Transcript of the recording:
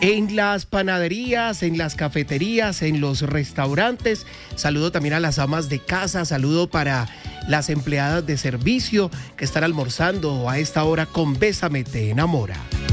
En las panaderías, en las cafeterías, en los restaurantes. Saludo también a las amas de casa, saludo para las empleadas de servicio que están almorzando a esta hora con Bésame te enamora.